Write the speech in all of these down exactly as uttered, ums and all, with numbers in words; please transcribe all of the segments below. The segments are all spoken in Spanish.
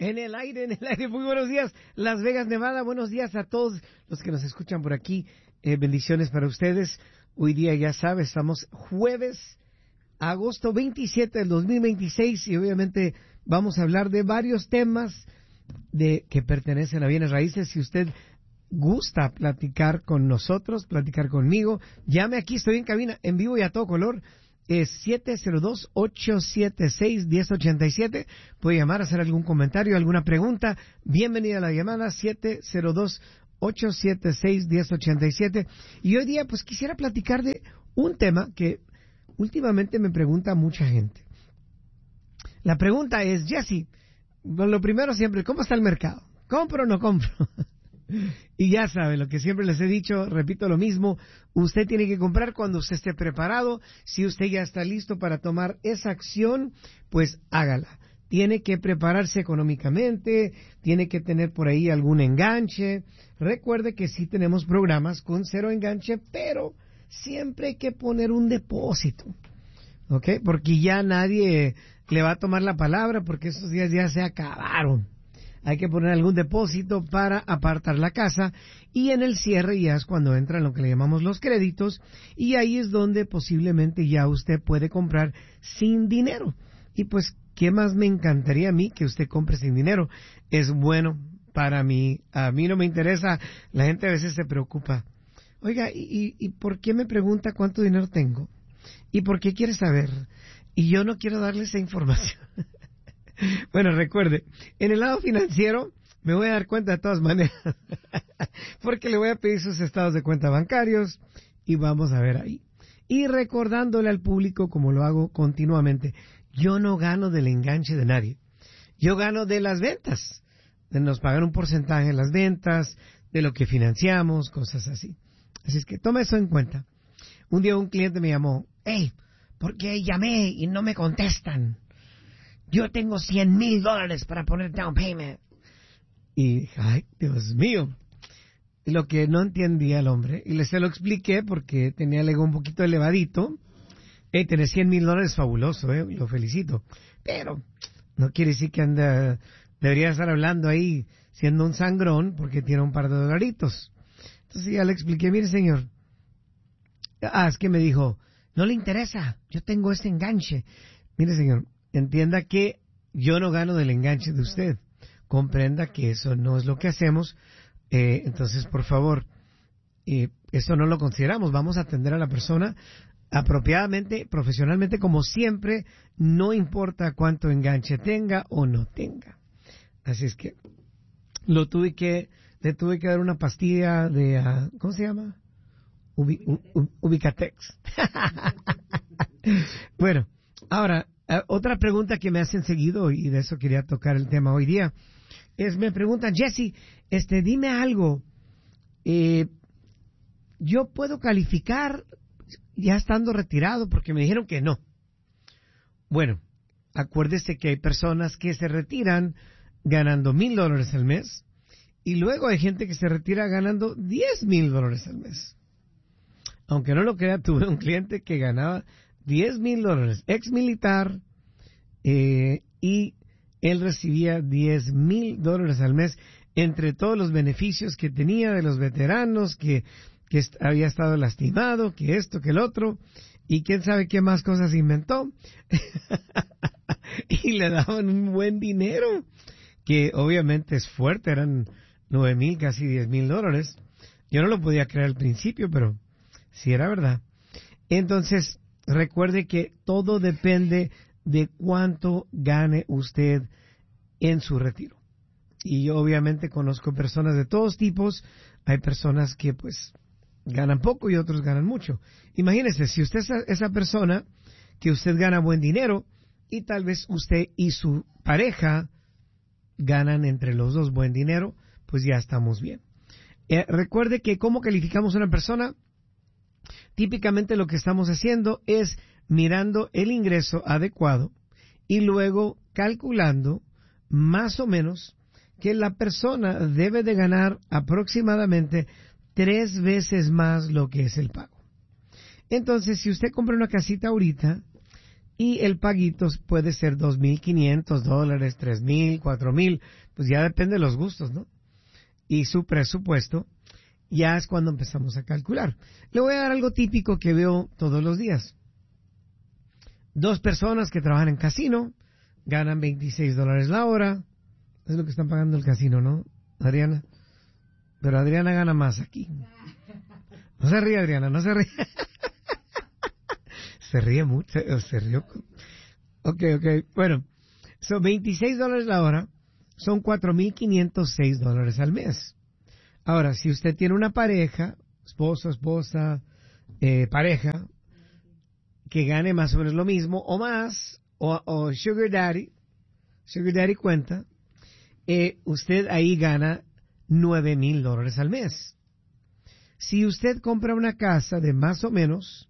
En el aire, en el aire. Muy buenos días, Las Vegas, Nevada. Buenos días a todos los que nos escuchan por aquí. Eh, bendiciones para ustedes. Hoy día, ya sabes, estamos jueves, agosto veintisiete del dos mil veintiséis, y obviamente vamos a hablar de varios temas de que pertenecen a bienes raíces. Si usted gusta platicar con nosotros, platicar conmigo, llame aquí, estoy en cabina, en vivo y a todo color. Es siete cero dos, ocho siete seis, uno cero ocho siete. Puede llamar, hacer algún comentario, alguna pregunta. Bienvenida a la llamada siete cero dos, ocho siete seis, uno cero ocho siete. Y hoy día pues quisiera platicar de un tema que últimamente me pregunta mucha gente. La pregunta es, Jesse, lo primero siempre, ¿cómo está el mercado? ¿Compro o no compro? Y ya sabe, lo que siempre les he dicho, repito lo mismo, usted tiene que comprar cuando usted esté preparado. Si usted ya está listo para tomar esa acción, pues hágala. Tiene que prepararse económicamente, tiene que tener por ahí algún enganche. Recuerde que sí tenemos programas con cero enganche, pero siempre hay que poner un depósito, ¿ok? Porque ya nadie le va a tomar la palabra, porque esos días ya se acabaron. Hay que poner algún depósito para apartar la casa, y en el cierre ya es cuando entran lo que le llamamos los créditos, y ahí es donde posiblemente ya usted puede comprar sin dinero. Y pues, ¿qué más me encantaría a mí que usted compre sin dinero? Es bueno para mí. A mí no me interesa. La gente a veces se preocupa. Oiga, ¿y, y por qué me pregunta cuánto dinero tengo? ¿Y por qué quiere saber? Y yo no quiero darle esa información. Bueno, recuerde, en el lado financiero me voy a dar cuenta de todas maneras, porque le voy a pedir sus estados de cuenta bancarios y vamos a ver ahí. Y recordándole al público, como lo hago continuamente, yo no gano del enganche de nadie, yo gano de las ventas. Nos pagan un porcentaje en las ventas, de lo que financiamos, cosas así. Así es que toma eso en cuenta. Un día un cliente me llamó, hey, ¿por qué llamé y no me contestan? Yo tengo cien mil dólares para poner down payment. Y dije, ay, Dios mío. Lo que no entendía el hombre, y le se lo expliqué porque tenía el ego un poquito elevadito. Hey, tener cien mil dólares fabuloso, eh, lo felicito. Pero no quiere decir que anda, debería estar hablando ahí siendo un sangrón porque tiene un par de dolaritos. Entonces ya le expliqué, mire señor. Ah, es que me dijo, no le interesa, yo tengo este enganche. Mire señor, entienda que yo no gano del enganche de usted. Comprenda que eso no es lo que hacemos. Eh, entonces, por favor, eh, eso no lo consideramos. Vamos a atender a la persona apropiadamente, profesionalmente, como siempre. No importa cuánto enganche tenga o no tenga. Así es que lo tuve que, le tuve que dar una pastilla de, uh, ¿cómo se llama? Ubi, u, u, Ubicatex. Bueno, ahora, Uh, otra pregunta que me hacen seguido, y de eso quería tocar el tema hoy día, es, me preguntan, Jesse, este, dime algo, eh, ¿yo puedo calificar ya estando retirado? Porque me dijeron que no. Bueno, acuérdese que hay personas que se retiran ganando mil dólares al mes, y luego hay gente que se retira ganando diez mil dólares al mes. Aunque no lo crea, tuve un cliente que ganaba diez mil dólares, ex militar, eh, y él recibía diez mil dólares al mes entre todos los beneficios que tenía de los veteranos, que, que est- había estado lastimado, que esto, que el otro, y quién sabe qué más cosas inventó. Y le daban un buen dinero, que obviamente es fuerte, eran nueve mil, casi diez mil dólares. Yo no lo podía creer al principio, pero sí era verdad. Entonces, recuerde que todo depende de cuánto gane usted en su retiro. Y yo obviamente conozco personas de todos tipos. Hay personas que pues ganan poco y otros ganan mucho. Imagínese, si usted es esa persona que usted gana buen dinero y tal vez usted y su pareja ganan entre los dos buen dinero, pues ya estamos bien. Eh, recuerde que cómo calificamos a una persona. Típicamente lo que estamos haciendo es mirando el ingreso adecuado y luego calculando más o menos que la persona debe de ganar aproximadamente tres veces más lo que es el pago. Entonces, si usted compra una casita ahorita y el paguito puede ser dos mil quinientos dólares, tres mil, cuatro mil, pues ya depende de los gustos, ¿no? Y su presupuesto, ya es cuando empezamos a calcular. Le voy a dar algo típico que veo todos los días. Dos personas que trabajan en casino, ganan veintiséis dólares la hora, es lo que están pagando el casino, ¿no, Adriana? Pero Adriana gana más aquí. No se ríe, Adriana, no se ríe. Se ríe mucho, se rió. Ok, ok, bueno, son veintiséis dólares la hora, son cuatro mil quinientos seis dólares al mes. Ahora, si usted tiene una pareja, esposo, esposa, eh, pareja, que gane más o menos lo mismo, o más, o, o sugar daddy, sugar daddy cuenta, eh, usted ahí gana nueve mil dólares al mes. Si usted compra una casa de más o menos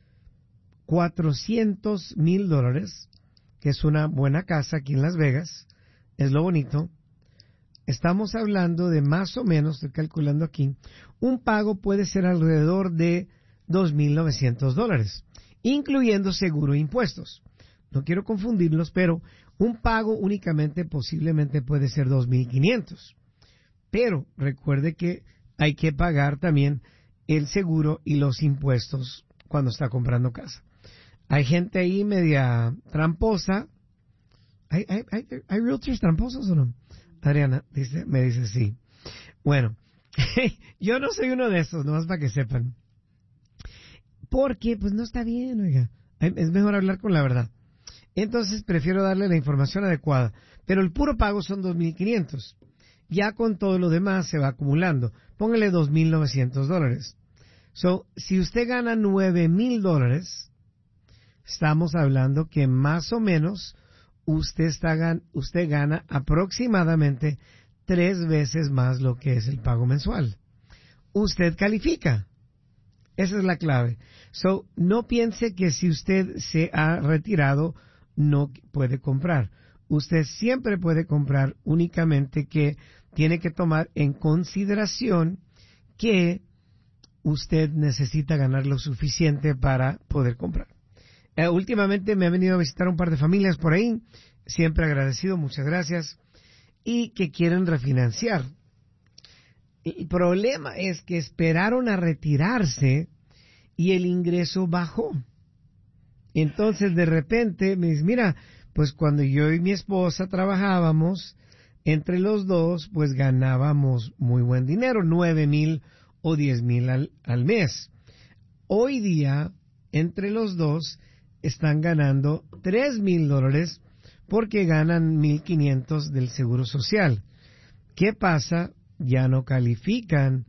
cuatrocientos mil dólares, que es una buena casa aquí en Las Vegas, es lo bonito, estamos hablando de más o menos, estoy calculando aquí, un pago puede ser alrededor de dos mil novecientos dólares, incluyendo seguro e impuestos. No quiero confundirlos, pero un pago únicamente posiblemente puede ser dos mil quinientos. Pero recuerde que hay que pagar también el seguro y los impuestos cuando está comprando casa. Hay gente ahí media tramposa. ¿Hay, hay, hay, hay realtors tramposos o no? Adriana dice, me dice sí. Bueno, yo no soy uno de esos, nomás para que sepan. Porque, pues no está bien, oiga. Es mejor hablar con la verdad. Entonces prefiero darle la información adecuada. Pero el puro pago son dos mil quinientos. Ya con todo lo demás se va acumulando. Póngale dos mil novecientos dólares. So, si usted gana nueve mil dólares, estamos hablando que más o menos usted, está, usted gana aproximadamente tres veces más lo que es el pago mensual. Usted califica. Esa es la clave. So, no piense que si usted se ha retirado, no puede comprar. Usted siempre puede comprar, únicamente que tiene que tomar en consideración que usted necesita ganar lo suficiente para poder comprar. Eh, últimamente me ha venido a visitar un par de familias por ahí, siempre agradecido, muchas gracias, y que quieren refinanciar. El problema es que esperaron a retirarse y el ingreso bajó. Entonces de repente me dice, mira, pues cuando yo y mi esposa trabajábamos, entre los dos, pues ganábamos muy buen dinero, nueve mil o diez mil al, al mes. Hoy día, entre los dos, están ganando tres mil dólares porque ganan mil quinientos del Seguro Social. ¿Qué pasa? Ya no califican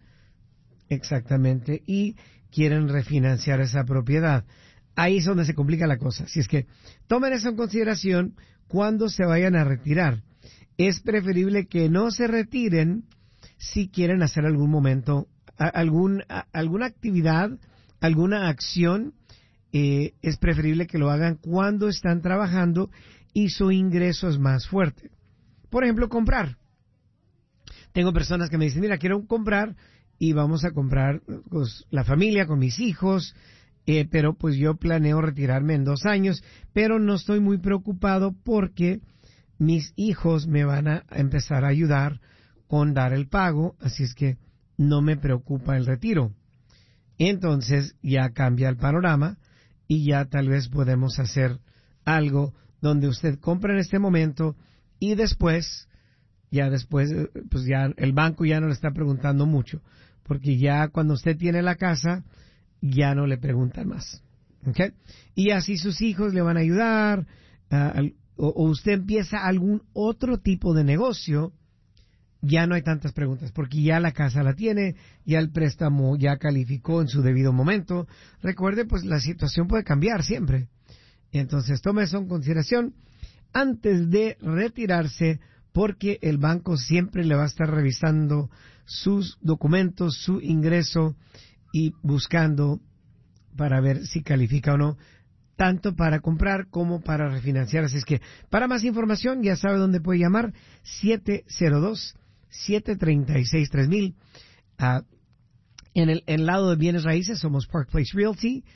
exactamente y quieren refinanciar esa propiedad. Ahí es donde se complica la cosa. Si es que tomen eso en consideración cuando se vayan a retirar. Es preferible que no se retiren si quieren hacer algún momento, algún, alguna actividad, alguna acción. Eh, es preferible que lo hagan cuando están trabajando y su ingreso es más fuerte. Por ejemplo, comprar. Tengo personas que me dicen, mira, quiero comprar y vamos a comprar pues, la familia con mis hijos, eh, pero pues yo planeo retirarme en dos años, pero no estoy muy preocupado porque mis hijos me van a empezar a ayudar con dar el pago, así es que no me preocupa el retiro. Entonces ya cambia el panorama y ya tal vez podemos hacer algo donde usted compra en este momento y después, ya después, pues ya el banco ya no le está preguntando mucho, porque ya cuando usted tiene la casa, ya no le preguntan más. ¿Okay? Y así sus hijos le van a ayudar, uh, o, o usted empieza algún otro tipo de negocio, ya no hay tantas preguntas, porque ya la casa la tiene, ya el préstamo ya calificó en su debido momento. Recuerde, pues la situación puede cambiar siempre. Entonces, tome eso en consideración antes de retirarse, porque el banco siempre le va a estar revisando sus documentos, su ingreso y buscando para ver si califica o no, tanto para comprar como para refinanciar. Así es que, para más información, ya sabe dónde puede llamar, siete cero dos, siete tres seis, tres mil. Uh, en el en lado de bienes raíces somos Park Place Realty.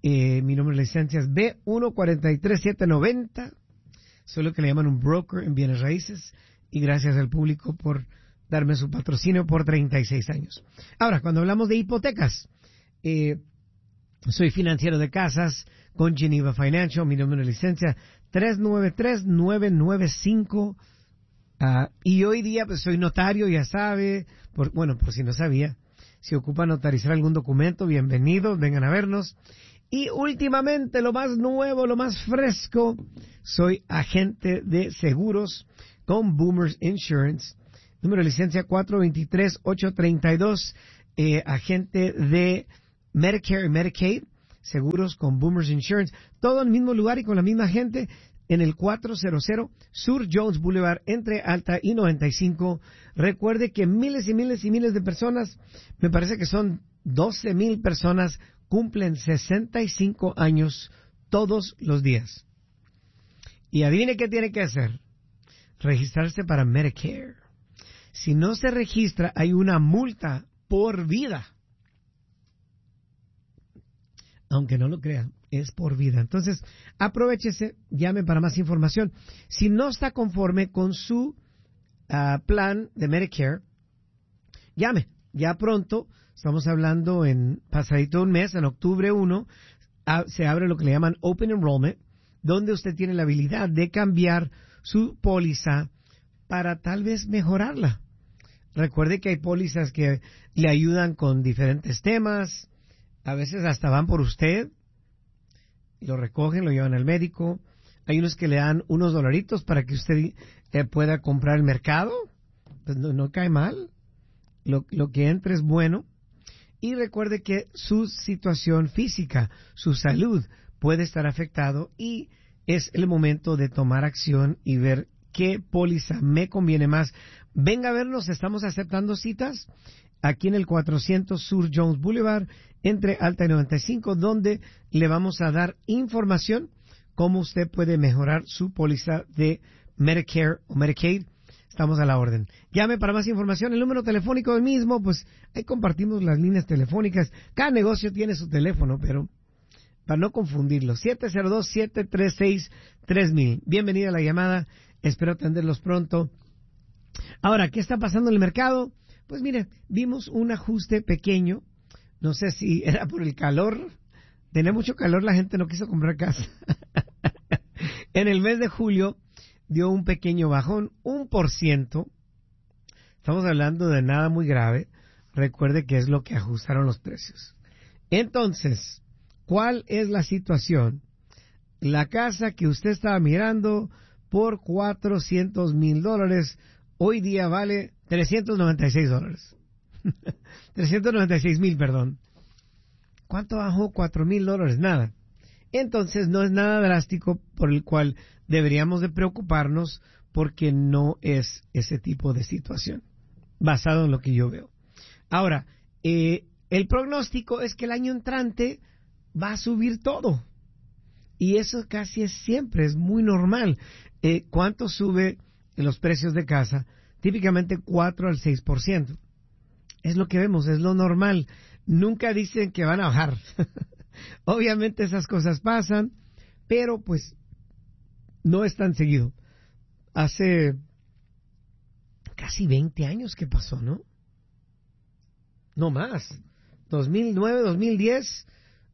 Eh, mi número de licencia es B uno cuatro tres siete nueve cero. Soy lo que le llaman un broker en bienes raíces. Y gracias al público por darme su patrocinio por treinta y seis años. Ahora, cuando hablamos de hipotecas, eh, soy financiero de casas con Geneva Financial. Mi número de licencia tres nueve tres nueve nueve cinco. Uh, y hoy día pues soy notario, ya sabe. Por, bueno, por si no sabía. Si ocupa notarizar algún documento, bienvenidos, vengan a vernos. Y últimamente, lo más nuevo, lo más fresco, soy agente de seguros con Boomers Insurance. Número de licencia cuatro dos tres ocho tres dos. Eh, agente de Medicare y Medicaid, seguros con Boomers Insurance. Todo en el mismo lugar y con la misma gente en el cuatrocientos Sur Jones Boulevard entre Alta y noventa y cinco. Recuerde que miles y miles y miles de personas, me parece que son doce mil personas, cumplen sesenta y cinco años todos los días. Y adivine qué tiene que hacer. Registrarse para Medicare. Si no se registra, hay una multa por vida. Aunque no lo crean, es por vida. Entonces, aprovéchese, llame para más información. Si no está conforme con su uh, plan de Medicare, llame. Ya pronto, estamos hablando en pasadito un mes, en octubre primero, a, se abre lo que le llaman Open Enrollment, donde usted tiene la habilidad de cambiar su póliza para tal vez mejorarla. Recuerde que hay pólizas que le ayudan con diferentes temas. A veces hasta van por usted, lo recogen, lo llevan al médico. Hay unos que le dan unos dolaritos para que usted eh, pueda comprar el mercado. Pues no, no cae mal. Lo, lo que entre es bueno. Y recuerde que su situación física, su salud, puede estar afectado y es el momento de tomar acción y ver qué póliza me conviene más. Venga a vernos, estamos aceptando citas aquí en el cuatrocientos Sur Jones Boulevard, entre Alta y noventa y cinco, donde le vamos a dar información cómo usted puede mejorar su póliza de Medicare o Medicaid. Estamos a la orden. Llame para más información. El número telefónico del mismo, pues ahí compartimos las líneas telefónicas. Cada negocio tiene su teléfono, pero para no confundirlo, siete cero dos, siete tres seis, tres mil. Bienvenida a la llamada. Espero atenderlos pronto. Ahora, ¿qué está pasando en el mercado? Pues mire, vimos un ajuste pequeño. No sé si era por el calor. Tenía mucho calor, la gente no quiso comprar casa. En el mes de julio dio un pequeño bajón, un por ciento. Estamos hablando de nada muy grave. Recuerde que es lo que ajustaron los precios. Entonces, ¿cuál es la situación? La casa que usted estaba mirando por cuatrocientos mil dólares, hoy día vale trescientos noventa y seis dólares. trescientos noventa y seis mil, perdón. ¿Cuánto bajó? cuatro mil dólares, nada. Entonces no es nada drástico por el cual deberíamos de preocuparnos, porque no es ese tipo de situación, basado en lo que yo veo. Ahora, eh, el pronóstico es que el año entrante va a subir todo. Y eso casi es siempre, es muy normal. Eh, ¿Cuánto sube en los precios de casa? Típicamente cuatro al seis por ciento. Es lo que vemos, es lo normal. Nunca dicen que van a bajar. Obviamente esas cosas pasan, pero pues no es tan seguido. Hace casi veinte años que pasó, ¿no? No más. dos mil nueve, dos mil diez,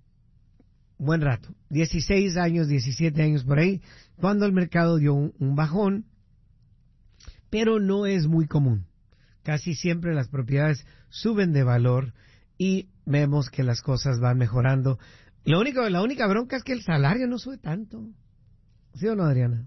buen rato. dieciséis años, diecisiete años por ahí, cuando el mercado dio un, un bajón, pero no es muy común. Casi siempre las propiedades suben de valor y vemos que las cosas van mejorando. Lo único, la única bronca es que el salario no sube tanto. ¿Sí o no, Adriana?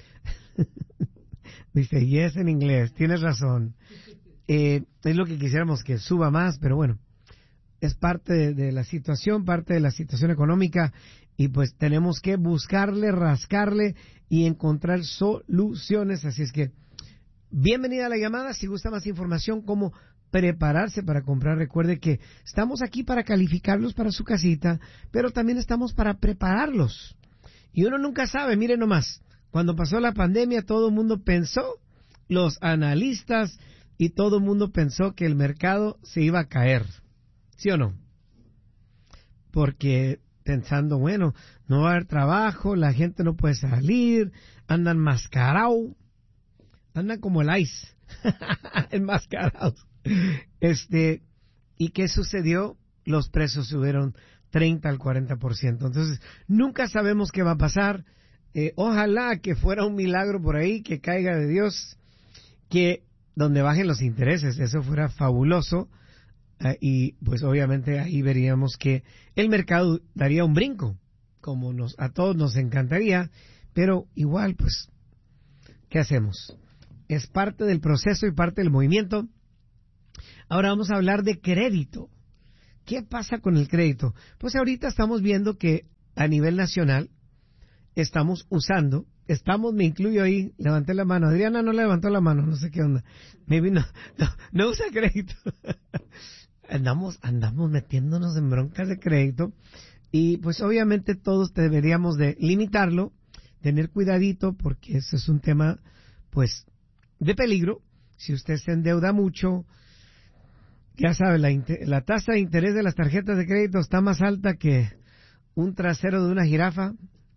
Dice, yes en inglés, tienes razón. Eh, es lo que quisiéramos que suba más, pero bueno, es parte de, de la situación, parte de la situación económica, y pues tenemos que buscarle, rascarle y encontrar soluciones. Así es que, bienvenida a la llamada. Si gusta más información, cómo prepararse para comprar, recuerde que estamos aquí para calificarlos para su casita, pero también estamos para prepararlos. Y uno nunca sabe, mire nomás, cuando pasó la pandemia todo el mundo pensó, los analistas y todo el mundo pensó que el mercado se iba a caer. ¿Sí o no? Porque pensando, bueno, no va a haber trabajo, la gente no puede salir, andan mascarados, andan como el ice, enmascarados. Este, ¿y qué sucedió? Los precios subieron treinta al cuarenta por ciento. Entonces, nunca sabemos qué va a pasar. Eh, ojalá que fuera un milagro por ahí, que caiga de Dios, que donde bajen los intereses, eso fuera fabuloso. Eh, y pues obviamente ahí veríamos que el mercado daría un brinco, como nos, a todos nos encantaría, pero igual pues, ¿qué hacemos? Es parte del proceso y parte del movimiento. Ahora vamos a hablar de crédito. ¿Qué pasa con el crédito? Pues ahorita estamos viendo que a nivel nacional estamos usando, estamos, me incluyo ahí, levanté la mano. Adriana no levantó la mano, no sé qué onda. Maybe no, no, no usa crédito. andamos, andamos metiéndonos en broncas de crédito y pues obviamente todos deberíamos de limitarlo, tener cuidadito porque ese es un tema pues de peligro. Si usted se endeuda mucho, ya sabe, la, la tasa de interés de las tarjetas de crédito está más alta que un trasero de una jirafa.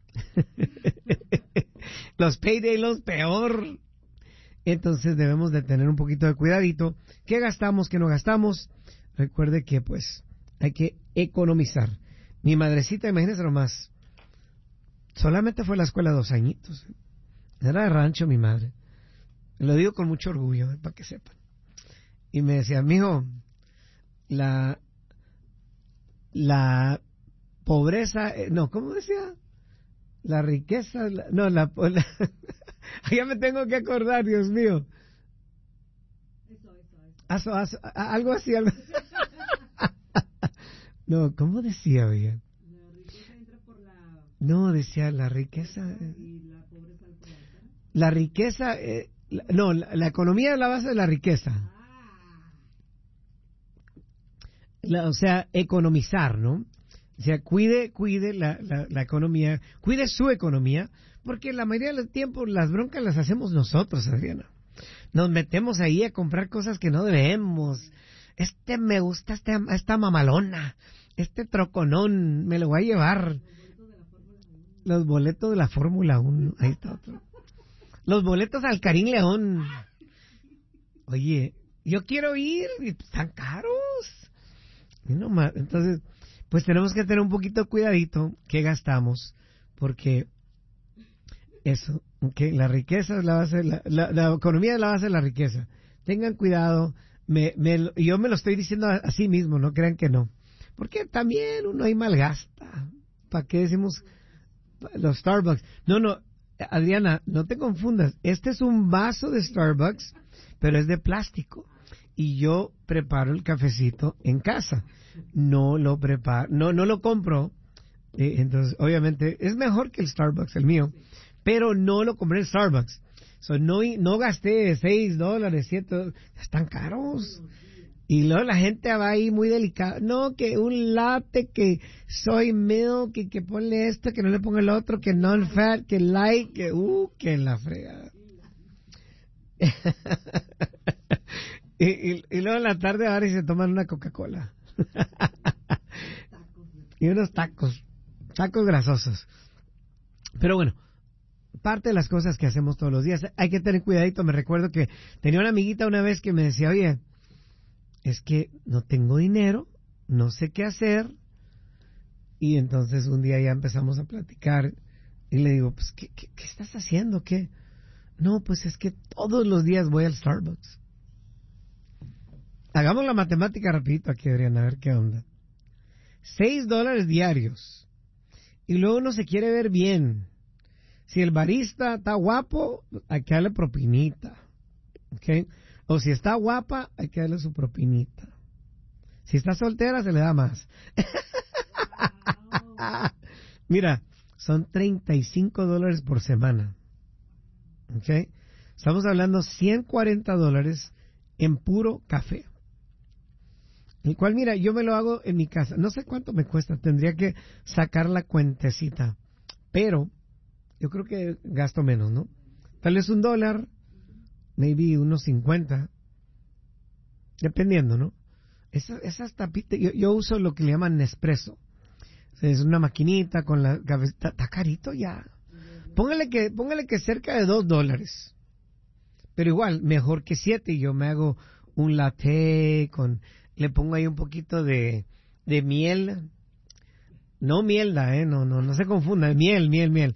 Los payday loans peor. Entonces debemos de tener un poquito de cuidadito. ¿Qué gastamos, qué no gastamos? Recuerde que pues hay que economizar. Mi madrecita, imagínese nomás, solamente fue a la escuela dos añitos. Era de rancho mi madre. Lo digo con mucho orgullo, eh, para que sepan. Y me decía, mijo, la la pobreza, eh, no, ¿cómo decía? La riqueza, la, no, la, la ya me tengo que acordar, Dios mío. Eso, eso, eso. Aso, aso, a, algo así, algo. No, ¿cómo decía, oiga? La riqueza entra por la... No, decía la riqueza... ¿Y la pobreza al por la La riqueza, eh, la, no, la, la economía es la base de la riqueza. Ah. La, o sea, economizar, ¿no? O sea, cuide, cuide la, la, la economía, cuide su economía, porque la mayoría del tiempo las broncas las hacemos nosotros, Adriana. Nos metemos ahí a comprar cosas que no debemos. Este me gusta, este, esta mamalona, este troconón, me lo voy a llevar. Los boletos de la Fórmula uno, ahí está otro. Los boletos al Karim León. Oye, yo quiero ir, están caros. Y no más, entonces... pues tenemos que tener un poquito cuidadito qué gastamos, porque eso, que la riqueza es la base, la, la, la economía es la base de la riqueza. Tengan cuidado, me, me, yo me lo estoy diciendo a, a sí mismo, no crean que no, porque también uno ahí malgasta. ¿Para qué decimos los Starbucks? No, no, Adriana, no te confundas, este es un vaso de Starbucks, pero es de plástico. Y yo preparo el cafecito en casa. No lo preparo, no, no lo compro. Eh, entonces, obviamente, es mejor que el Starbucks, el mío. Pero no lo compré en Starbucks. So, no, no gasté seis dólares, siete, están caros. Y luego la gente va ahí muy delicada. No, que un latte, que soy milk, que, que ponle esto, que no le ponga el otro, que non-fat, que light, que uh, que la fregada. Y, y, y luego en la tarde ahora y se toman una Coca-Cola. Y unos tacos, tacos grasosos. Pero bueno, parte de las cosas que hacemos todos los días, hay que tener cuidadito. Me recuerdo que tenía una amiguita una vez que me decía, oye, es que no tengo dinero, no sé qué hacer. Y entonces un día ya empezamos a platicar y le digo, pues, ¿qué, qué, qué estás haciendo? ¿Qué? No, pues es que todos los días voy al Starbucks. Hagamos la matemática rapidito aquí, Adriana, a ver qué onda. Seis dólares diarios. Y luego uno se quiere ver bien. Si el barista está guapo, hay que darle propinita. ¿Ok? O si está guapa, hay que darle su propinita. Si está soltera, se le da más. Wow. Mira, son treinta y cinco dólares por semana. ¿Ok? Estamos hablando ciento cuarenta dólares en puro café. El cual, mira, yo me lo hago en mi casa. No sé cuánto me cuesta, tendría que sacar la cuentecita. Pero yo creo que gasto menos, ¿no? Tal vez un dólar, maybe unos cincuenta, dependiendo, ¿no? Esas, esas tapitas, yo, yo uso lo que le llaman Nespresso. Es una maquinita con la cabeza. Está carito ya. Póngale que, póngale que cerca de dos dólares. Pero igual, mejor que siete. Y yo me hago un latte con, le pongo ahí un poquito de, de miel. No mielda, eh, no, no, no se confunda. Miel, miel, miel.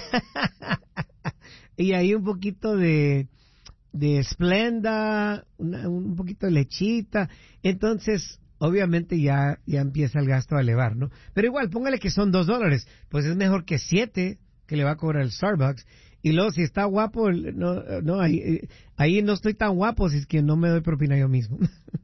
Y ahí un poquito de, de Splenda, una, un poquito de lechita. Entonces, obviamente ya, ya empieza el gasto a elevar, ¿no? Pero igual, póngale que son dos dólares. Pues es mejor que siete que le va a cobrar el Starbucks. Y luego, si está guapo, no, no, ahí, ahí no estoy tan guapo si es que no me doy propina yo mismo.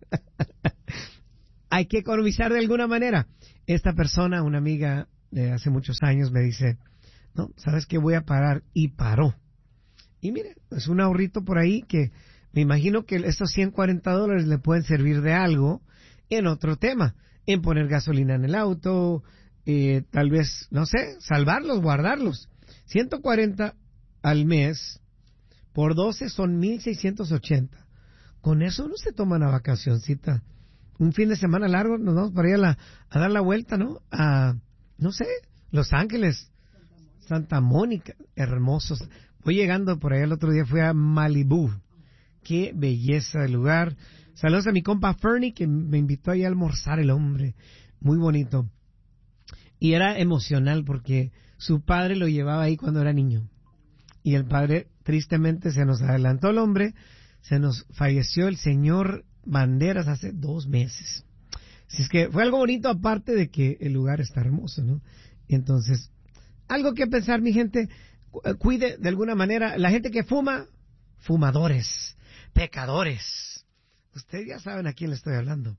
Hay que economizar de alguna manera. Esta persona, una amiga de hace muchos años, me dice, no, ¿sabes qué? Voy a parar. Y paró. Y mire, es un ahorrito por ahí que me imagino que estos ciento cuarenta dólares le pueden servir de algo en otro tema. En poner gasolina en el auto, eh, tal vez, no sé, salvarlos, guardarlos. ciento cuarenta al mes por doce son mil seiscientos ochenta. Con eso uno se toma una vacacioncita. Un fin de semana largo, nos vamos para allá a, la, a dar la vuelta, ¿no? A, no sé, Los Ángeles, Santa Mónica, hermosos. Voy llegando por allá el otro día, fui a Malibú. Qué belleza de lugar. Saludos a mi compa Fernie, que me invitó ahí a almorzar el hombre. Muy bonito. Y era emocional porque su padre lo llevaba ahí cuando era niño. Y el padre, tristemente, se nos adelantó el hombre. Se nos falleció el señor Banderas hace dos meses. Así es que fue algo bonito, aparte de que el lugar está hermoso, ¿no? Entonces, algo que pensar, mi gente. Cuide de alguna manera. La gente que fuma, fumadores, pecadores. Ustedes ya saben a quién le estoy hablando.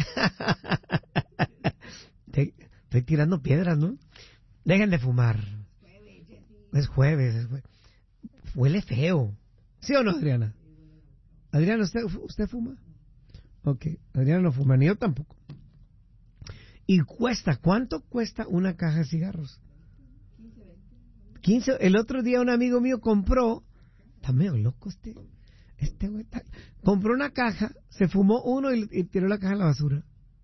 Te, estoy tirando piedras, ¿no? Dejen de fumar. Es jueves, es jueves. Huele feo. ¿Sí o no, Adriana? Adriana, ¿usted, usted fuma? Ok, Adriana no fuma, ni yo tampoco. Y cuesta, ¿cuánto cuesta una caja de cigarros? quince. El otro día un amigo mío compró, está medio loco este, este güey, está, compró una caja, se fumó uno y, y tiró la caja a la basura.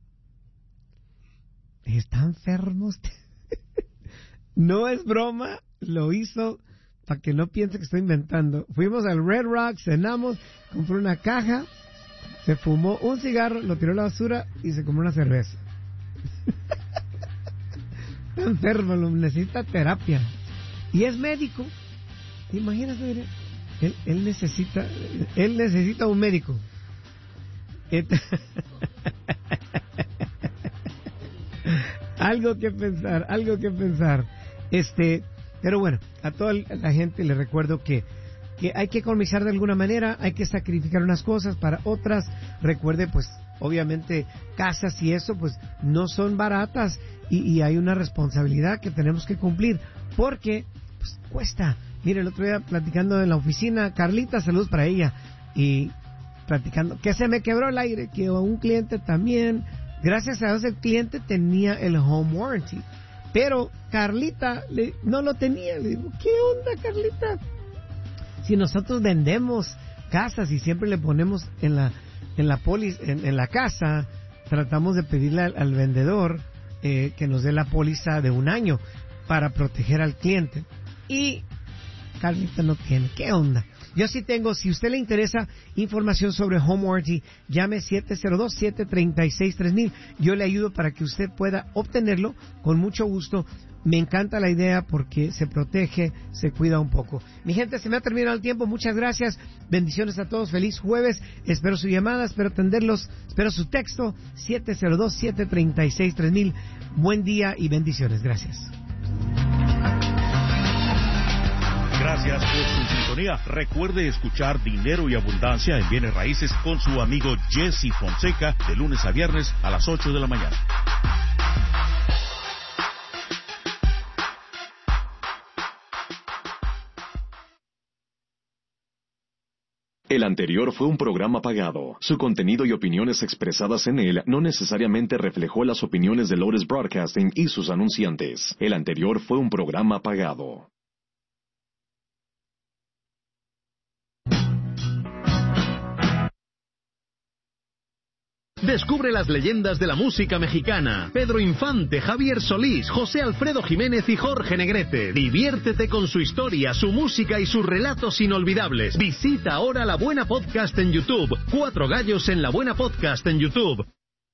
Está enfermo usted. No es broma, lo hizo para que no piense que estoy inventando. Fuimos al Red Rock, cenamos, compró una caja, se fumó un cigarro, lo tiró a la basura y se comió una cerveza. Está enfermo, lo necesita terapia. Y es médico. Imagínate, él, él necesita, él necesita un médico. Algo que pensar, algo que pensar. Este, pero bueno, a toda la gente le recuerdo que, que hay que economizar de alguna manera, hay que sacrificar unas cosas para otras. Recuerde, pues, obviamente, casas y eso, pues, no son baratas y, y hay una responsabilidad que tenemos que cumplir, porque pues, cuesta. Mire, el otro día platicando en la oficina, Carlita, saludos para ella, y platicando que se me quebró el aire, que un cliente también, gracias a Dios el cliente tenía el home warranty, pero Carlita le, no lo tenía. Le digo, ¿qué onda, Carlita? Si nosotros vendemos casas y siempre le ponemos en la en la polis, en, en la casa, tratamos de pedirle al, al vendedor eh, que nos dé la póliza de un año para proteger al cliente. Y Carlita no tiene. ¿Qué onda? Yo sí tengo. Si a usted le interesa información sobre home warranty, llame siete cero dos, siete tres seis, tres mil. Yo le ayudo para que usted pueda obtenerlo con mucho gusto. Me encanta la idea porque se protege, se cuida un poco. Mi gente, se me ha terminado el tiempo. Muchas gracias. Bendiciones a todos. Feliz jueves. Espero su llamada, espero atenderlos. Espero su texto. siete cero dos, siete tres seis, tres mil. Buen día y bendiciones. Gracias. Gracias por su sintonía. Recuerde escuchar Dinero y Abundancia en Bienes Raíces con su amigo Jesse Fonseca de lunes a viernes a las ocho de la mañana. El anterior fue un programa pagado. Su contenido y opiniones expresadas en él no necesariamente reflejó las opiniones de Lotus Broadcasting y sus anunciantes. El anterior fue un programa pagado. Descubre las leyendas de la música mexicana. Pedro Infante, Javier Solís, José Alfredo Jiménez y Jorge Negrete. Diviértete con su historia, su música y sus relatos inolvidables. Visita ahora La Buena Podcast en YouTube. Cuatro Gallos en La Buena Podcast en YouTube.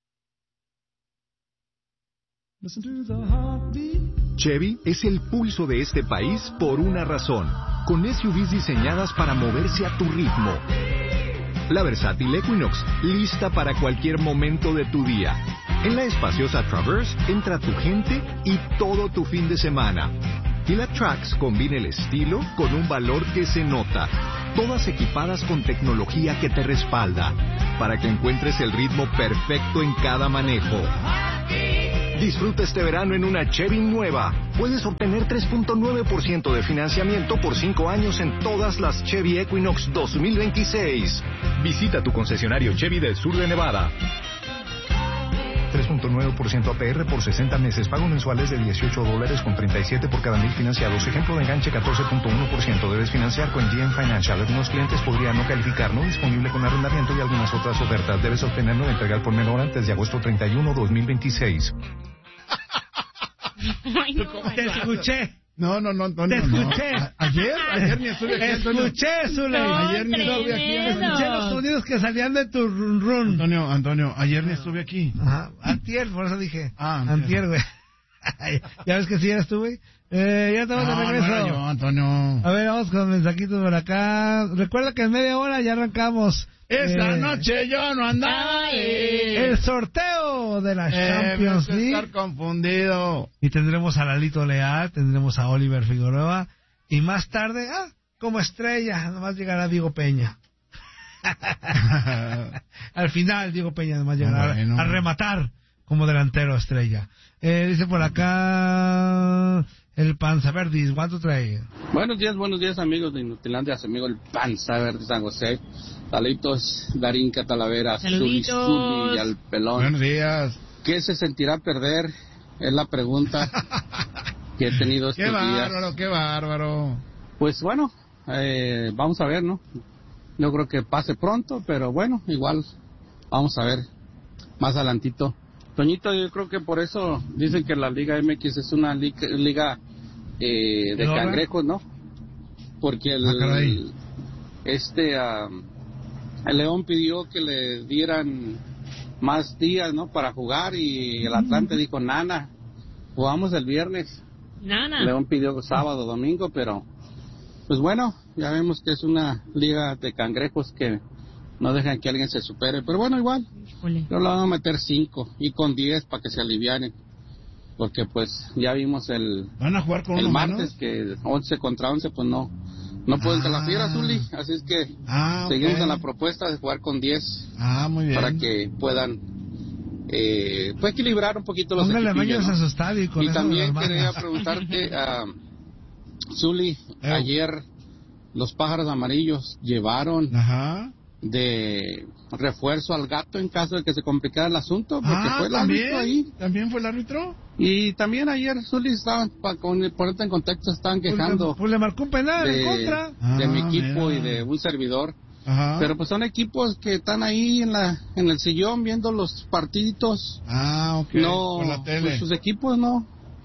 Chevy es el pulso de este país por una razón. Con S U Vs diseñadas para moverse a tu ritmo. La versátil Equinox, lista para cualquier momento de tu día. En la espaciosa Traverse entra tu gente y todo tu fin de semana. Y la Trax combina el estilo con un valor que se nota. Todas equipadas con tecnología que te respalda, para que encuentres el ritmo perfecto en cada manejo. Disfruta este verano en una Chevy nueva. Puedes obtener tres punto nueve por ciento de financiamiento por cinco años en todas las Chevy Equinox dos mil veintiséis. Visita tu concesionario Chevy del sur de Nevada. tres punto nueve por ciento A P R por sesenta meses. Pago mensuales de dieciocho dólares con treinta y siete por cada mil financiados. Ejemplo de enganche catorce punto uno por ciento. Debes financiar con G M Financial. Algunos clientes podrían no calificar. No disponible con arrendamiento y algunas otras ofertas. Debes obtenerlo de entregar por menor antes de agosto treinta y uno, dos mil veintiséis. Ay, no, Te escuché. No, no, no, Antonio. Te escuché. No. A- ayer, ayer ni estuve aquí, Antonio. Escuché, Zuley. No, Ayer ni estuve aquí. tremendo. Escuché los sonidos que salían de tu run run. Antonio, Antonio, ayer ni estuve aquí. Ajá, antier, por eso dije. Ah, antier, antier. güey. ¿Ya ves que sí eras tú, güey? Eh, ya estamos No, de no regreso. era yo, Antonio. A ver, vamos con mensajitos por acá. Recuerda que en media hora ya arrancamos. Esta eh, noche yo no andaba. el sorteo de la Eh, Champions me hace League. estar confundido. Y tendremos a Lalito Leal, tendremos a Oliver Figueroa. Y más tarde, ah, como estrella, nomás llegará Diego Peña. Al final, Diego Peña nomás llegará Bueno. a rematar como delantero estrella. Eh, dice por acá el Panza Verdis, ¿cuánto trae? Buenos días, buenos días amigos de Inutilandia, su amigo el Panza Verde San José. Saluditos, Darinka Talavera, Zuli, Saluditos. Zuli y al pelón. Buenos días. ¿Qué se sentirá perder? Es la pregunta que he tenido estos Qué días. bárbaro, qué bárbaro. Pues bueno, eh, vamos a ver, ¿no? Yo creo que pase pronto, pero bueno, igual vamos a ver más adelantito. Toñito, yo creo que por eso dicen que la Liga M X es una liga, liga eh, de ¿No, cangrejos, ¿no? Porque el, Ah, caray. este ah, el León pidió que le dieran más días, ¿no? Para jugar y el Atlante dijo, nana, jugamos el viernes. Nana. León pidió sábado, domingo, pero pues bueno, ya vemos que es una liga de cangrejos que no dejan que alguien se supere, pero bueno, igual, Híjole. yo le vamos a meter cinco y con diez para que se alivianen, porque pues ya vimos el, ¿Van a jugar con el uno martes menos? que once contra once, pues no, no pueden de la fiera, Zuli, así es que Ah, ok. seguimos en la propuesta de jugar con diez Ah, muy bien. para que puedan eh, pues equilibrar un poquito los Póngale equipillos, baños ¿no? a su estadio y con Y eso también las quería mangas. preguntarte, a Zuli, Eh. ayer los pájaros amarillos llevaron Ajá. de refuerzo al gato en caso de que se complicara el asunto, porque Ah, fue el ¿también? árbitro ahí. ¿También fue el árbitro? Y también ayer, Zuli, estaban, para ponerte en contexto, estaban Pues le- quejando Pues le marcó un penal en de, contra. de mi Ah, equipo mira. y de un servidor. Ajá. Pero pues son equipos que están ahí en la en el sillón viendo los partiditos. Ah, ok. No, Por la tele. pues sus equipos no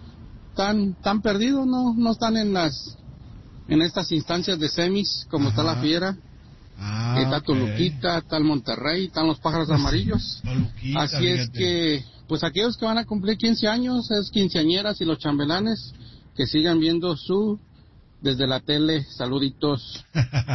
están tan perdidos, no no están en las en estas instancias de semis como está la Ajá. Fiera. Ah, está ok. Toluquita, está el Monterrey, están los pájaros amarillos. Toluquita, Así es fíjate. que, pues aquellos que van a cumplir quince años, es quinceañeras y los chambelanes, que sigan viendo su, desde la tele, saluditos.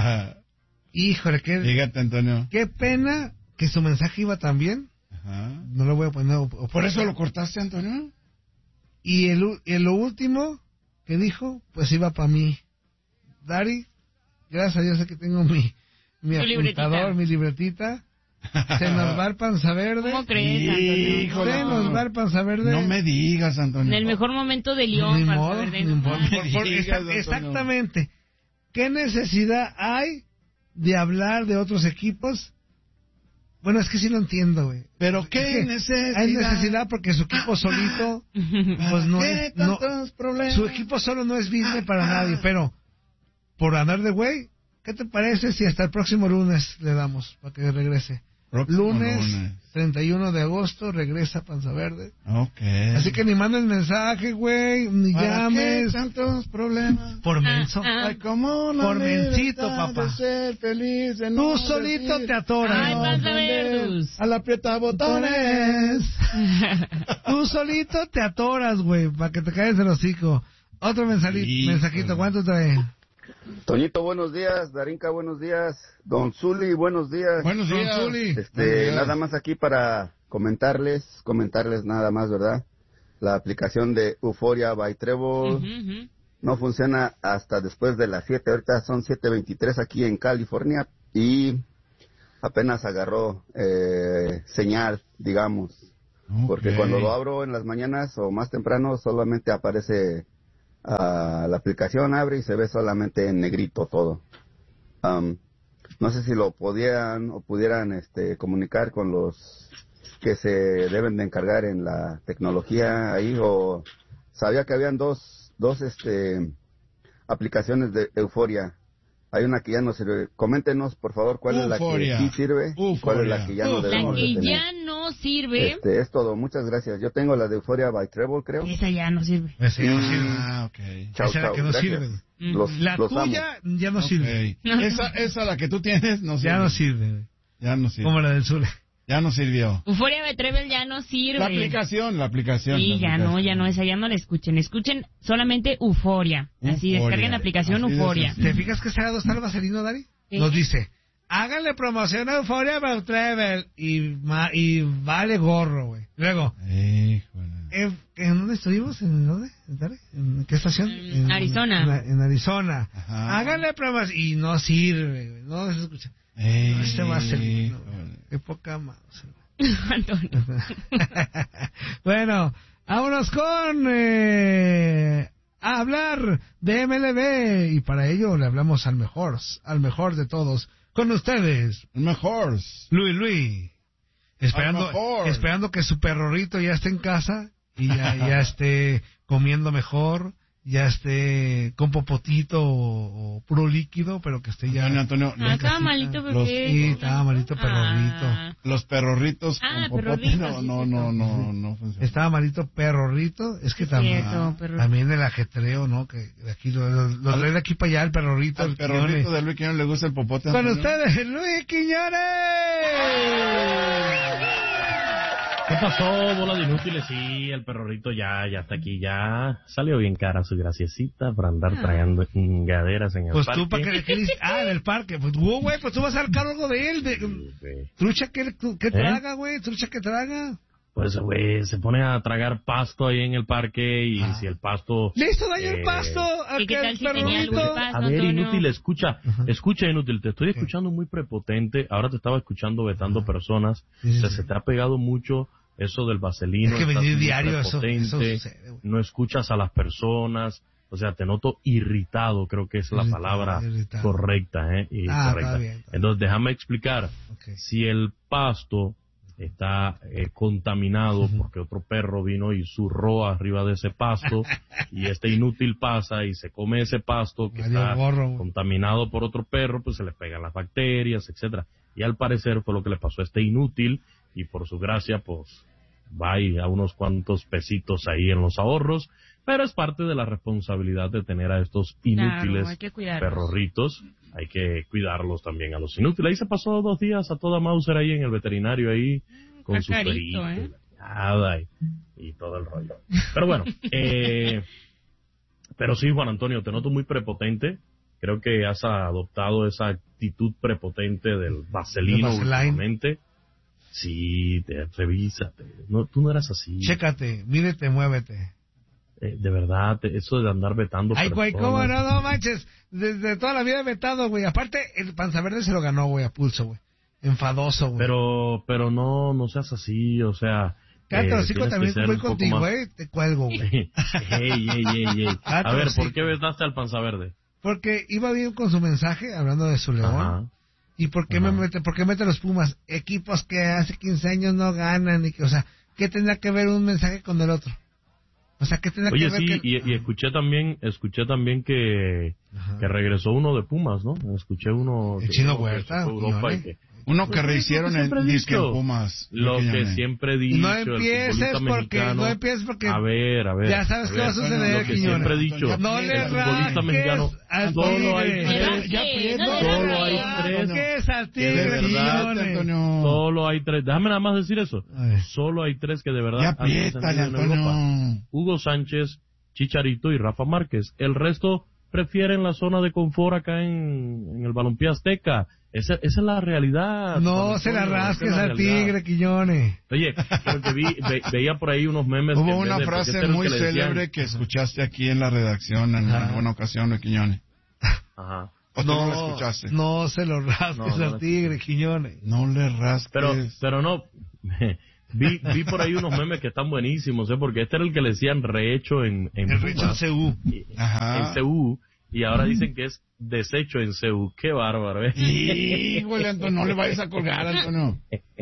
Híjole, qué, Fíjate, Antonio. qué pena que su mensaje iba tan bien. Ajá. No lo voy a poner. o- o- ¿Por eso lo cortaste, Antonio? Y el, u- y lo último que dijo, pues iba para mí. Dari, gracias a Dios sé que tengo mi, mi Tu apuntador, libretita. mi libretita. Se nos va el panza verde. ¿Cómo crees, Antonio? Híjole, Se nos va el panza verde. No me digas, Antonio. En el mejor momento de León, Ni para modo, saber de ni modo. nada. Por- por- digas, exact- Antonio. exactamente. ¿Qué necesidad hay de hablar de otros equipos? Bueno, es que sí lo entiendo, güey. ¿Pero qué Es que necesidad? Hay necesidad porque su equipo solito, pues no ¿Qué es, no, tantos problemas? su equipo solo no es business para nadie, pero por andar de güey, ¿qué te parece si hasta el próximo lunes le damos para que regrese? Próximo lunes, lunes. treinta y uno de agosto, regresa Panza Verde. Ok. Así que ni mandes mensaje, güey, ni ¿Para llames. qué tantos problemas? Por menso. Ah, ah. Ay, como la Por mencito, libertad papá. de ser feliz, de Tú no solito decir, te atoras. Ay, no Panza aprender Verdus. A la aprieta botones. Botones. Tú solito te atoras, güey, para que te caigas el hocico. Otro mensajito, Híjole. mensajito, ¿cuánto trae? Toñito, buenos días. Darinka, buenos días. Don Zuli, buenos días. Buenos Don días. Zuli. Este, Buenos días. nada más aquí para comentarles, comentarles nada más, ¿verdad? La aplicación de Euphoria by Trevor Ujú, ujú. no funciona hasta después de las siete. Ahorita son siete veintitrés aquí en California y apenas agarró eh, señal, digamos. Porque Ok. cuando lo abro en las mañanas o más temprano solamente aparece ah, la aplicación, abre y se ve solamente en negrito todo. Am, no sé si lo podían o pudieran este, comunicar con los que se deben de encargar en la tecnología ahí, o sabía que habían dos, dos este, aplicaciones de Euphoria. Hay una que ya no sirve. Coméntenos, por favor, cuál Euphoria. es la que sí sirve y cuál es la que ya no Euphoria. La debemos de que tener. ya no sirve. Este, es todo, muchas gracias. Yo tengo la de Euphoria by Trevor, creo. Esa ya no sirve. Esa ya no sirve. Ah, ok. Chao, Esa es la chao, que no gracias. sirve. Los, La los amo. tuya ya no Ok. sirve. Esa, esa, la que tú tienes, no sirve. Ya no sirve, güey. Ya no sirve. Como la del sur. Ya no sirvió. Euphoria de Trevel ya no sirve. La aplicación, la aplicación. Sí, la ya aplicación. no, ya no, esa ya no la escuchen. Escuchen solamente Euphoria. Así, Euphoria. descarguen la aplicación Así de Euphoria. sencillo. ¿Te fijas que Cerrado está el vaselino, Dari? Sí. Nos dice, háganle promoción a Euphoria about Travel y, ma- y vale gorro, güey. Luego, Híjole. ¿en, ¿en dónde estuvimos? ¿En dónde? Dari? ¿En qué estación? En Arizona. En, en Arizona. Ajá. Háganle promoción. Y no sirve, güey. No se escucha. Ey, No, este vaselino, güey. híjole. Qué poca mouse, güey. Antonio. Bueno, vámonos con eh, a hablar de M L B y para ello le hablamos al mejor, al mejor de todos. Con ustedes, El mejor. Luis Luis, esperando, mejor. esperando que su perrorito ya esté en casa y ya, ya esté comiendo mejor, ya esté con popotito o, o puro líquido, pero que esté ya. Antonio, Antonio, Ah, los, estaba malito, los- bebé. Sí, estaba malito perrorrito. Ah. los perrorritos Ah, con popote perrorritos, no, sí, no, sí, no, sí. no, no funciona. Estaba malito perrorrito, es que Sí, también, cierto, perro. también el ajetreo, ¿no? Que de aquí lo, lo, lo trae de aquí para allá el perrorrito. Al el perrorrito Quiñones. de Luis Quiñones le gusta el popote. Con Antonio. ustedes, Luis Quiñones. ¿Qué pasó, bola de inútiles? Sí, el perrorito ya, ya está aquí, ya salió bien cara su graciecita para andar Ah. tragando chingaderas en el Pues parque. tú, ¿para qué quieres? Ah, del parque. Pues, güey, güey, pues tú vas a sacar algo de él. De, Sí. trucha que, que ¿Eh? traga, güey, trucha que traga. Pues, güey, se pone a tragar pasto ahí en el parque y Ah. si el pasto... Le hizo daño el Eh, pasto ¿Y qué al tal si tenía algo de perrorito. pasto, A ver, Antonio? inútil, escucha, Ajá. escucha, inútil, te estoy escuchando muy prepotente, ahora te estaba escuchando vetando personas, Sí, sí, o sea, sí. se te ha pegado mucho eso del vaselino. Es que estás venir muy diario, eso- eso prepotente, sucede, güey. no escuchas a las personas, o sea, te noto irritado, creo que es la Irritado, palabra irritado. correcta, ¿eh? Y Ah, correcta. está bien, está bien. Entonces, déjame explicar, Ok. si el pasto está eh, contaminado Ujú. porque otro perro vino y zurró arriba de ese pasto y este inútil pasa y se come ese pasto que Valió está gorro, güey. contaminado por otro perro, pues se le pegan las bacterias, etcétera. Y al parecer fue lo que le pasó a este inútil y por su gracia, pues va y a unos cuantos pesitos ahí en los ahorros, pero es parte de la responsabilidad de tener a estos inútiles Claro, hay que cuidarlos. perrorritos. Hay que cuidarlos también a los inútiles. Ahí se pasó dos días a toda Mauser ahí en el veterinario ahí con Está su carito, perito ¿eh? y nada y, y todo el rollo. Pero bueno, eh, pero sí, Juan Antonio, te noto muy prepotente. Creo que has adoptado esa actitud prepotente del vaselino Del Vaseline. últimamente. Sí, te, revísate. No, tú no eras así. Chécate, mírete, muévete. Eh, de verdad, te- eso de andar vetando Ay, güey, personas. ¿cómo no? No manches. Desde toda la vida he vetado, güey. Aparte, el Panza Verde se lo ganó, güey, a pulso, güey. Enfadoso, güey. Pero, pero no, no seas así, o sea... Cállate, eh, los hocico, tienes que también ser voy un poco contigo, más- güey. Te cuelgo, güey. ey, ey, ey, ey. Cállate, A ver, los ¿por hocico. qué vetaste al Panza Verde? Porque iba bien con su mensaje, hablando de su león. Ajá. ¿Y por qué Ajá. me mete, por qué mete los Pumas? Equipos que hace quince años no ganan y que, o sea, ¿qué tendrá que ver un mensaje con el otro? O sea, ¿qué tendrá Oye, que ver sí, que... y, y escuché también, escuché también que, Ajá. que regresó uno de Pumas, ¿no? Escuché uno... El que- Chino que Huerta, se fue a Europa y Quiñones. que, Uno que Pues, rehicieron lo que siempre en he Disque dicho. Pumas. Lo que Quiñones. siempre he dicho. No el empieces futbolista porque, mexicano- no empieces porque A ver, a ver. ya sabes a qué va a ver, suceder, Lo que Quiñones. siempre he dicho. No le el futbolista rasques mexicano al solo hay tigre. tres. Ya, Eh, no le Solo hay rasques tres. al que de tigre, verdad, Quiñones. Solo hay tres. Déjame nada más decir eso. Solo hay tres que de verdad Ya han trascendido apriétale, en Antonio. Europa. Hugo Sánchez, Chicharito y Rafa Márquez. El resto prefieren la zona de confort acá en, en el Balompié Azteca. Esa, esa es la realidad. No Don se la Antonio, esa rasques es la al realidad. tigre, Quiñones. Oye, creo que vi, ve- veía por ahí unos memes. que Hubo en vez una de- porque frase este era el muy que le decían- célebre que escuchaste aquí en la redacción en Ajá. alguna ocasión, de Quiñones. Ajá. ¿O tú no, No, la escuchaste? no se lo rasques No, no al la- tigre, Quiñones. No le rasques. Pero, pero no, vi, vi por ahí unos memes que están buenísimos, ¿eh? Porque este era el que le decían rehecho en, en El Richard Pumas, C U. Ajá. en C U, y ahora dicen que es desecho en C U. Qué bárbaro, ¿eh? Híjole, Antonio, no le vayas a colgar, Antonio.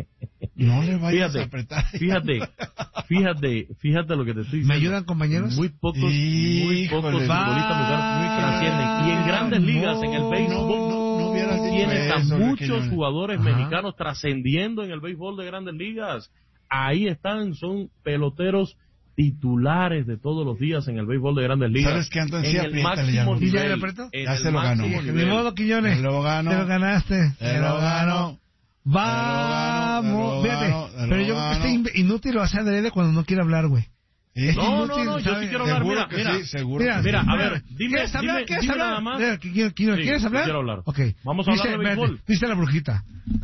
No le vayas Fíjate, a apretar. fíjate, fíjate, fíjate lo que te estoy diciendo. ¿Me ayudan, compañeros? Muy pocos, muy Híjole, pocos futbolistas mexicanos trascienden. Y en grandes ligas, en el béisbol, No, no hubieras dicho tienes a eso, muchos Quiñones. jugadores Ajá. mexicanos trascendiendo en el béisbol de grandes ligas. Ahí están, son peloteros titulares de todos los días en el béisbol de grandes ligas. ¿Sabes qué, Antonio? En Sí, el apriétale ya. máximo ¿Y ya le nivel. apretó? en Ya el se lo ganó. máximo Ni nivel. modo, Quiñones. Te lo ganó. Te lo ganaste. Te lo ganó. Vamos. Te lo Fíjate, ganó, te lo pero yo creo que ganó. este in- inútil lo hace adrede cuando no quiere hablar, güey. ¿Sí? Es No, inútil, no, no, yo ¿sabe? sí quiero hablar. Seguro Mira, que mira. sí, seguro Mira, que Mira, sí. a ver, dime, ¿Quieres hablar? dime, ¿Quieres dime hablar? nada más. Mira, ¿qui- qui- qui- Sí, ¿Quieres sí hablar? quiero hablar. Ok. Vamos a hablar de espérate, béisbol. Dice la brujita.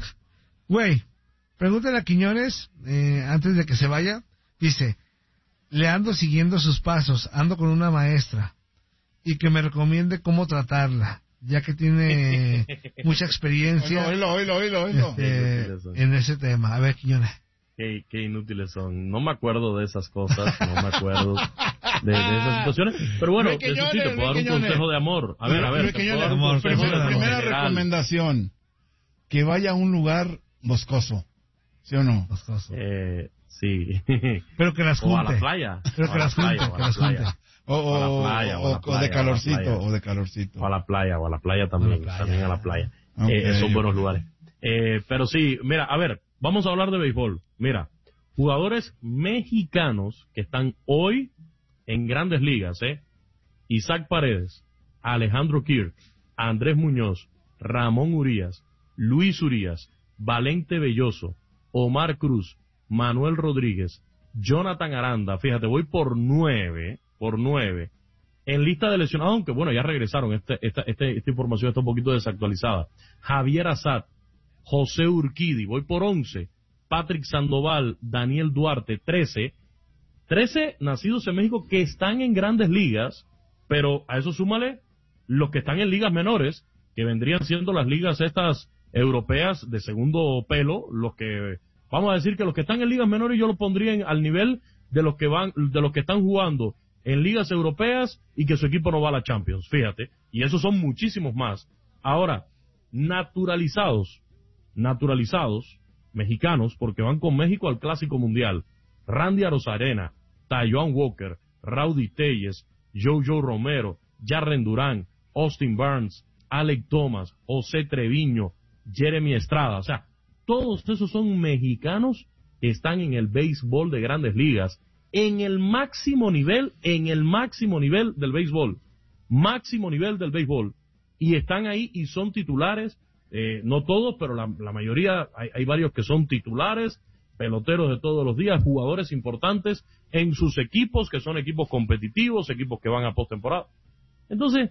Güey, pregúntale a Quiñones, eh, antes de que se vaya, dice, le ando siguiendo sus pasos, ando con una maestra, y que me recomiende cómo tratarla, ya que tiene mucha experiencia Oílo, oílo, oílo, oílo. este, en ese tema. A ver, Quiñones. Qué, qué inútiles son. No me acuerdo de esas cosas, no me acuerdo de, de esas situaciones. Pero bueno, Luis eso sí, Quiñones, te puedo dar un Luis Quiñones. consejo de amor. A ver, a ver, Luis te puedo Quiñones, dar un amor, consejo primero, de amor primera general. recomendación, que vaya a un lugar boscoso, ¿sí o no? Eh, sí. Pero que las O a junte. la playa. Pero O que a la las playa, junte, o a que la las playa. junte. O, O a la o- playa, o a la o- o playa, de o a la calorcito, playa. o de calorcito. O a la playa, o a la playa también, A la playa. también a la playa. Ok, Eh, son buenos ok. lugares. Eh, pero sí, mira, a ver, vamos a hablar de béisbol. Mira, jugadores mexicanos que están hoy en grandes ligas, ¿eh? Isaac Paredes, Alejandro Kirk, Andrés Muñoz, Ramón Urías, Luis Urías, Valente Belloso, Omar Cruz, Manuel Rodríguez, Jonathan Aranda, fíjate, voy por nueve, por nueve, en lista de lesionados, aunque bueno, ya regresaron, este, esta, este, esta información está un poquito desactualizada. Javier Azad, José Urquidi, voy por once, Patrick Sandoval, Daniel Duarte, trece, trece nacidos en México que están en grandes ligas, pero a eso súmale los que están en ligas menores, que vendrían siendo las ligas estas europeas de segundo pelo, los que, vamos a decir que los que están en ligas menores yo los pondría en- al nivel de los que van, de los que están jugando en ligas europeas y que su equipo no va a la Champions, fíjate, y esos son muchísimos más. Ahora, naturalizados, naturalizados, mexicanos, porque van con México al Clásico Mundial, Randy Arozarena, Taijuan Walker, Rowdy Tellez, Jojo Romero, Jarren Durán, Austin Barnes, Alec Thomas, José Treviño, Jeremy Estrada, o sea, todos esos son mexicanos que están en el béisbol de grandes ligas, en el máximo nivel, en el máximo nivel del béisbol, máximo nivel del béisbol, y están ahí y son titulares, eh, no todos, pero la, la mayoría, hay, hay varios que son titulares, peloteros de todos los días, jugadores importantes en sus equipos, que son equipos competitivos, equipos que van a postemporada. Entonces,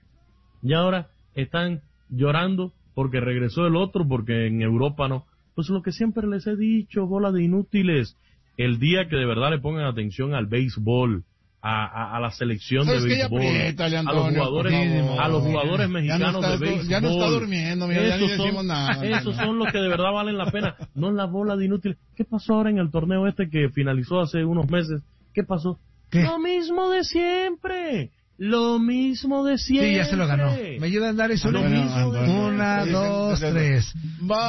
y ahora están llorando porque regresó el otro, porque en Europa no. Pues lo que siempre les he dicho, bola de inútiles, el día que de verdad le pongan atención al béisbol, a, a, a la selección de ¿Sabes qué? Ya béisbol, apriétale, a los Antonio, jugadores, por favor. a los jugadores Ya no mexicanos está- de béisbol. ya no está durmiendo, mira, ya ni Esos son- decimos nada. Esos son los que de verdad valen la pena, no la bola de inútiles. ¿Qué pasó ahora en el torneo este que finalizó hace unos meses? ¿Qué pasó? ¿Qué? Lo mismo de siempre. Lo mismo de siempre. Sí, ya se lo ganó. ¿Me ayudan a dar eso? Lo Bueno, mismo de Antonio, Una, sí, dos, sí, sí, sí. tres. Va.